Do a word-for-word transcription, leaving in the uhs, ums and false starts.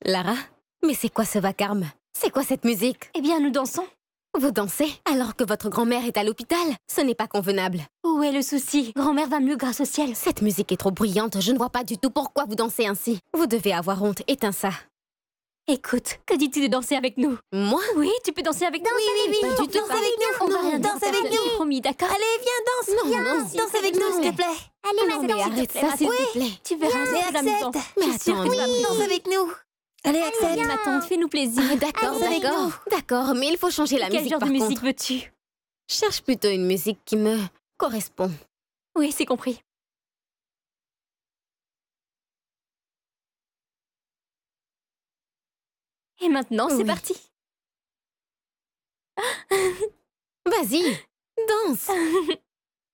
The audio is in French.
Lara, mais c'est quoi ce vacarme? C'est quoi cette musique? Eh bien, nous dansons. Vous dansez alors que votre grand-mère est à l'hôpital? Ce n'est pas convenable. Où est le souci? Grand-mère va mieux grâce au ciel. Cette musique est trop bruyante, je ne vois pas du tout pourquoi vous dansez ainsi. Vous devez avoir honte, éteins ça. Écoute, que dis-tu de danser avec nous? Moi? Oui, tu peux danser avec nous. Oui, oui, oui, Pas du tout. danse avec nous. On va rien Danse dire, avec personne. nous. Promis, d'accord? Allez, viens, danse. Non, Viens, non, danse avec nous, s'il te plaît. Allez, Non, mais arrête ça, s'il te plaît. Tu verras, Mais c'est l'amusant. accepte. Mais Je suis sûre attends, que tu vas oui. Danse avec nous. Allez, Allez, accepte. ma tante, fais-nous plaisir. Ah, d'accord, Danse avec d'accord, d'accord, mais il faut changer la Quel musique genre par de contre. musique veux-tu? Cherche plutôt une musique qui me correspond. Oui, c'est compris. Et maintenant, c'est Oui. parti. Vas-y, danse.